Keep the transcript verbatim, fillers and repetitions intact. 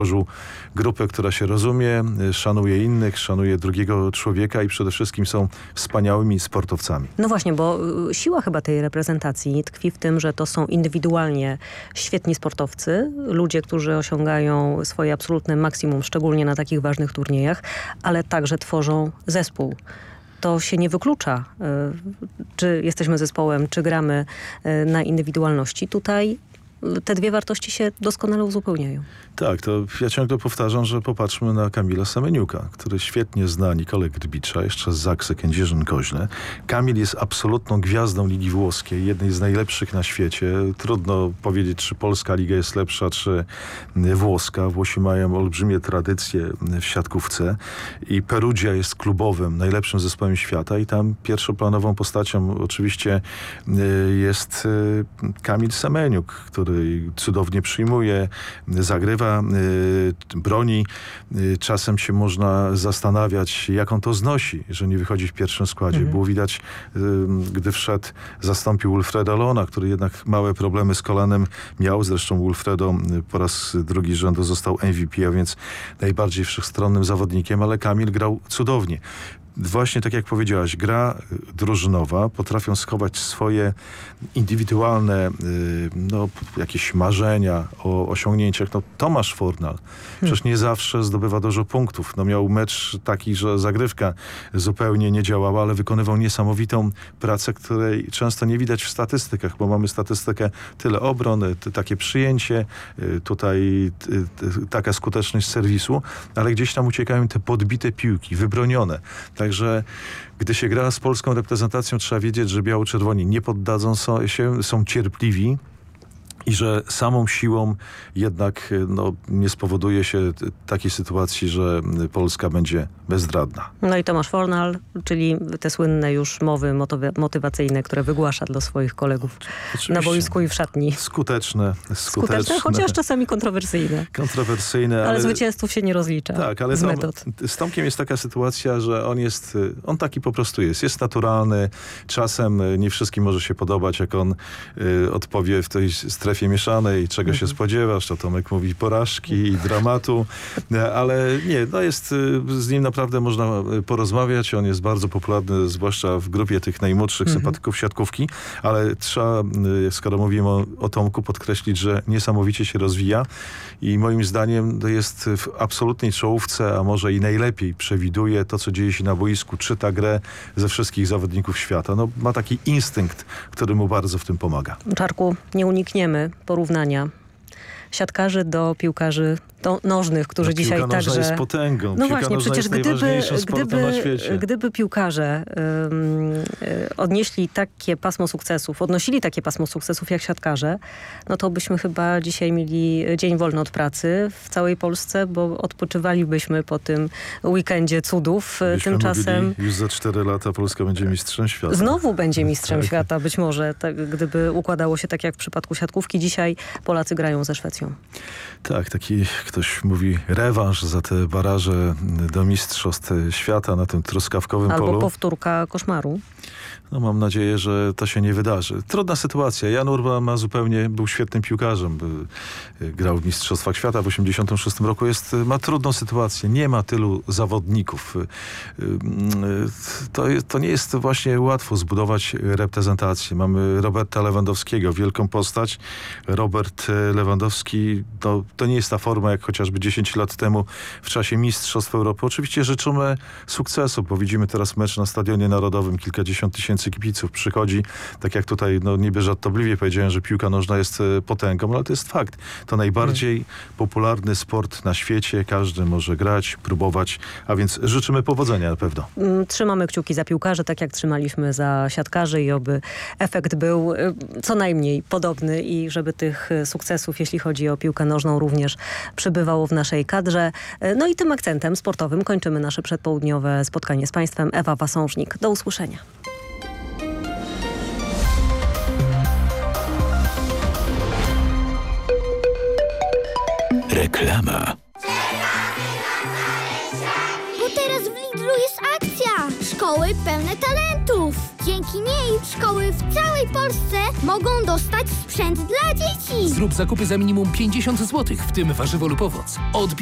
stworzył grupę, która się rozumie, szanuje innych, szanuje drugiego człowieka i przede wszystkim są wspaniałymi sportowcami. No właśnie, bo siła chyba tej reprezentacji tkwi w tym, że to są indywidualnie świetni sportowcy, ludzie, którzy osiągają swoje absolutne maksimum, szczególnie na takich ważnych turniejach, ale także tworzą zespół. To się nie wyklucza, czy jesteśmy zespołem, czy gramy na indywidualności. Tutaj te dwie wartości się doskonale uzupełniają. Tak, to ja ciągle powtarzam, że popatrzmy na Kamila Semeniuka, który świetnie zna Nikolę Grbicza, jeszcze z Zaksy Kędzierzyn-Koźle. Kamil jest absolutną gwiazdą Ligi Włoskiej, jednej z najlepszych na świecie. Trudno powiedzieć, czy polska liga jest lepsza, czy włoska. Włosi mają olbrzymie tradycje w siatkówce i Perugia jest klubowym, najlepszym zespołem świata i tam pierwszoplanową postacią oczywiście jest Kamil Semeniuk, który cudownie przyjmuje, zagrywa, y, broni. Y, czasem się można zastanawiać, jak on to znosi, że nie wychodzi w pierwszym składzie. Mhm. Było widać, y, gdy wszedł, zastąpił Wilfreda Lona, który jednak małe problemy z kolanem miał. Zresztą Wilfredo y, po raz drugi z rzędu został M V P, a więc najbardziej wszechstronnym zawodnikiem, ale Kamil grał cudownie. Właśnie tak jak powiedziałaś, gra drużynowa, potrafią schować swoje indywidualne no, jakieś marzenia o osiągnięciach. No, Tomasz Fornal przecież nie zawsze zdobywa dużo punktów. No, miał mecz taki, że zagrywka zupełnie nie działała, ale wykonywał niesamowitą pracę, której często nie widać w statystykach, bo mamy statystykę tyle obrony, takie przyjęcie, tutaj taka skuteczność serwisu, ale gdzieś tam uciekają te podbite piłki, wybronione. Także gdy się gra z polską reprezentacją, trzeba wiedzieć, że biało-czerwoni nie poddadzą się, są cierpliwi i że samą siłą jednak no, nie spowoduje się takiej sytuacji, że Polska będzie bezradna. No i Tomasz Fornal, czyli te słynne już mowy motywa- motywacyjne, które wygłasza dla swoich kolegów Oczywiście. na boisku i w szatni. Skuteczne. Skuteczne, skuteczne chociaż czasami kontrowersyjne. Kontrowersyjne. Ale, ale zwycięzców się nie rozlicza tak, ale z Tom, metod. Z Tomkiem jest taka sytuacja, że on jest, on taki po prostu jest. Jest naturalny. Czasem nie wszystkim może się podobać, jak on y, odpowie w tej strefie mieszanej, czego mhm. się spodziewasz. To Tomek mówi porażki i dramatu. Ale nie, no jest z nim naprawdę Naprawdę można porozmawiać. On jest bardzo popularny, zwłaszcza w grupie tych najmłodszych mm-hmm. sympatyków siatkówki, ale trzeba, skoro mówimy o, o Tomku, podkreślić, że niesamowicie się rozwija i moim zdaniem to jest w absolutnej czołówce, a może i najlepiej przewiduje to, co dzieje się na boisku, czyta grę ze wszystkich zawodników świata. No, ma taki instynkt, który mu bardzo w tym pomaga. Czarku, nie unikniemy porównania siatkarzy do piłkarzy do nożnych, którzy no, dzisiaj piłka także... jest potęgą. No piłka właśnie, przecież gdyby, gdyby, na świecie. gdyby piłkarze um, odnieśli takie pasmo sukcesów, odnosili takie pasmo sukcesów jak siatkarze, no to byśmy chyba dzisiaj mieli dzień wolny od pracy w całej Polsce, bo odpoczywalibyśmy po tym weekendzie cudów. Byśmy Tymczasem mówili, już za cztery lata Polska będzie mistrzem świata. Znowu będzie mistrzem tak. świata, być może, tak, gdyby układało się tak jak w przypadku siatkówki. Dzisiaj Polacy grają ze Szwecją. Tak, taki ktoś mówi rewanż za te baraże do mistrzostw świata na tym truskawkowym Albo polu. Albo powtórka koszmaru. No mam nadzieję, że to się nie wydarzy. Trudna sytuacja. Jan Urban ma zupełnie, był świetnym piłkarzem. Grał w Mistrzostwach Świata w osiemdziesiątym szóstym roku. Jest, ma trudną sytuację. Nie ma tylu zawodników. To, to nie jest właśnie łatwo zbudować reprezentację. Mamy Roberta Lewandowskiego, wielką postać. Robert Lewandowski, to, to nie jest ta forma jak chociażby dziesięć lat temu w czasie Mistrzostw Europy. Oczywiście życzymy sukcesu, bo widzimy teraz mecz na Stadionie Narodowym. Kilkadziesiąt tysięcy kibiców przychodzi. Tak jak tutaj no, niby żartobliwie powiedziałem, że piłka nożna jest potęgą, ale to jest fakt. To najbardziej hmm. popularny sport na świecie. Każdy może grać, próbować, a więc życzymy powodzenia na pewno. Trzymamy kciuki za piłkarzy, tak jak trzymaliśmy za siatkarzy i oby efekt był co najmniej podobny i żeby tych sukcesów, jeśli chodzi o piłkę nożną, również przybywało w naszej kadrze. No i tym akcentem sportowym kończymy nasze przedpołudniowe spotkanie z Państwem. Ewa Wasążnik. Do usłyszenia. Reklama. Bo teraz w Lidlu jest akcja! szkoły pełne talentów. Dzięki niej szkoły w całej Polsce mogą dostać sprzęt dla dzieci. Zrób zakupy za minimum pięćdziesiąt złotych, w tym warzywo lub owoc. Odbierz